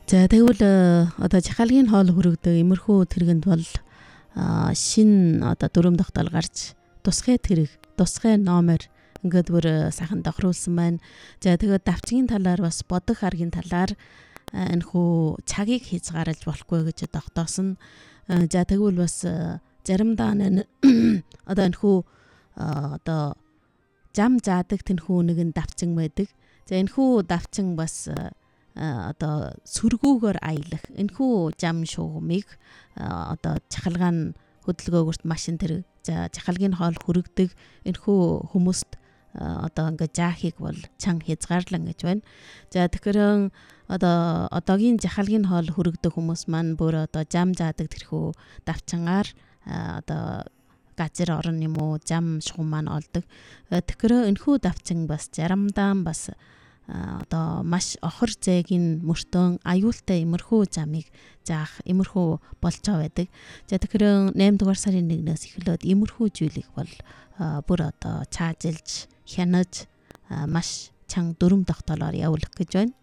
За тэгвэл одоо жахалгийн хоол хүрэгдэг иймэрхүү тэргэнд бол шин одоо дөрөв тогтоол гарч тусгай тэрэг, тусгай номер ингээд бүр сайхан тохируулсан байна. За тэгээд давчгийн талаар бас бодох аргийн талаар энэхүү цагийг хязгаарлаж болохгүй гэж тогтоосон. За тэгвэл бас заримдаа одоо энэхүү одоо зам заадаг тэнхүү нэгэн давчин байдаг. За энэхүү давчин бас одоо сүргүүгээр аялах энэхүү зам шугамыг одоо чахалгаан хөдөлгөөгөрт машин тэрэг за чахалгийн хоол хүрэгдэг энэхүү хүмүүст одоо ингээ заахыг бол чан хязгаарлан гэж байна. За тэгэхээр одоо одоогийн жахалгийн хоол хүрэгдэг хүмүүс маань бүр одоо зам заадаг тэрхүү давчангаар одоо газар орон юм уу зам шугам маань олдог. Тэгэхээр энэхүү давчин бас заримдаа бас одоо маш охор зээгийн мөртөө аюултай имерхүү замыг заах имерхүү болцоо байдаг. За тэгэхээр 8 дугаар сарын 1-ээс эхлээд имерхүү зүйлийг бол бүр одоо цаажилж хянаж маш чанга дүрм тогтоолоор явуулах гэж байна.